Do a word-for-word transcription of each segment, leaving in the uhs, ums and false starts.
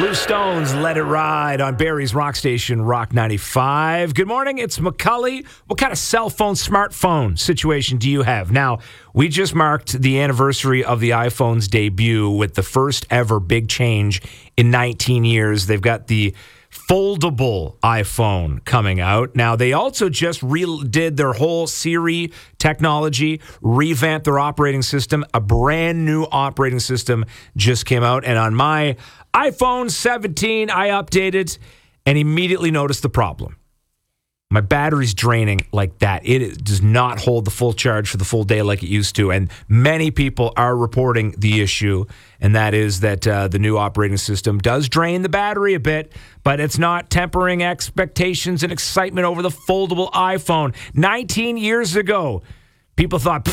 Blue Stones, Let It Ride on Barrie's Rock Station, Rock ninety-five. Good morning, it's McCully. What kind of cell phone, smartphone situation do you have? Now, we just marked the anniversary of the iPhone's debut with the first ever big change in nineteen years. They've got the foldable iPhone coming out. Now, they also just redid their whole Siri technology, revamped their operating system. A brand new operating system just came out. And on my iPhone seventeen, I updated and immediately noticed the problem. My battery's draining like that. It does not hold the full charge for the full day like it used to. And many people are reporting the issue, and that is that uh, the new operating system does drain the battery a bit, but it's not tempering expectations and excitement over the foldable iPhone. nineteen years ago, people thought,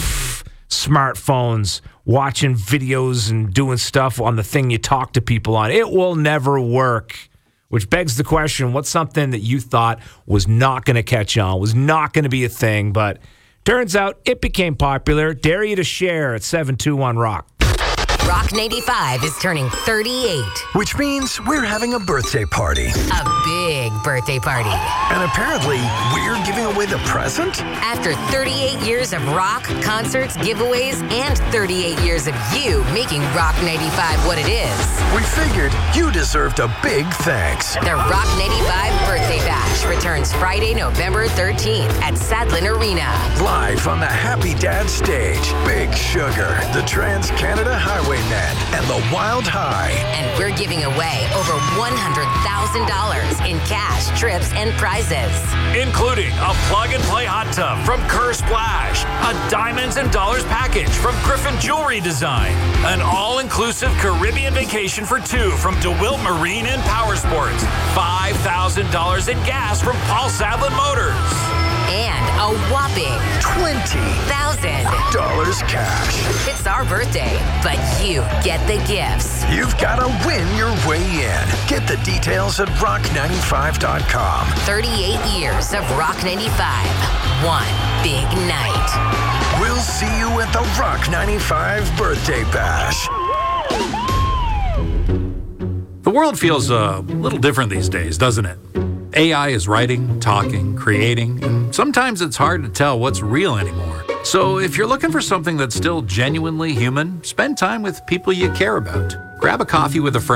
smartphones, watching videos and doing stuff on the thing you talk to people on. It will never work. Which begs the question, what's something that you thought was not going to catch on, was not going to be a thing, but turns out it became popular. Dare you to share at seven two one Rock. Rock ninety-five is turning thirty-eight. Which means we're having a birthday party. A big birthday party. And apparently, we're giving away the present? After thirty-eight years of rock, concerts, giveaways, and thirty-eight years of you making Rock ninety-five what it is. We figured you deserved a big thanks. The Rock ninety-five Birthday Bash returns Friday, November thirteenth at Sadlin Arena. Live on the Happy Dad stage, Big Sugar, the Trans-Canada Highwaymen, and the Wild High. And we're giving away over one hundred thousand dollars in cash, trips, and prizes. Including a plug-and-play hot tub from Kerr Splash, a Diamonds and Dollars package from Griffin Jewelry Design, an all-inclusive Caribbean vacation for two from DeWilt Marine and Power Sports, five thousand dollars in gas from Paul Sadlin Motors. And a whopping twenty thousand dollars cash. It's our birthday, but you get the gifts. You've got to win your way in. Get the details at rock ninety-five dot com. thirty-eight years of Rock ninety-five. One big night. We'll see you at the Rock ninety-five Birthday Bash. The world feels a little different these days, doesn't it? A I is writing, talking, creating, and sometimes it's hard to tell what's real anymore. So if you're looking for something that's still genuinely human, spend time with people you care about. Grab a coffee with a friend.